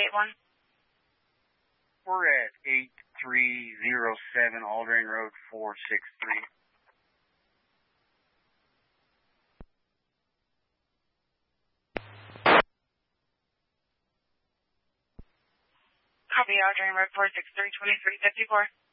381. We're at 8307 Aldering Road 463. Copy, Aldering Road 463, 2354.